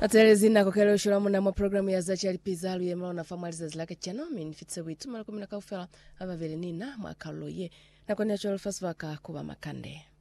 Atelezina kokelo shulamu na programu ya zachi alipizalu ya mwana famaliza zilake chanomi nifitse witu mara 10 kaufela ava vile nina mwakaloye na kwa natural first waka kuba makande.